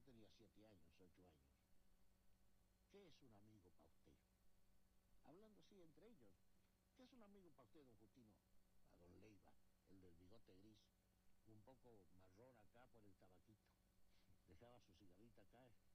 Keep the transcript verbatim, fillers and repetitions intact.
tenía siete años, ocho años. ¿Qué es un amigo para usted? Hablando así entre ellos, ¿qué es un amigo para usted, don Justino? A don Leiva, el del bigote gris, un poco marrón acá por el tabaquito. Dejaba su cigarrita acá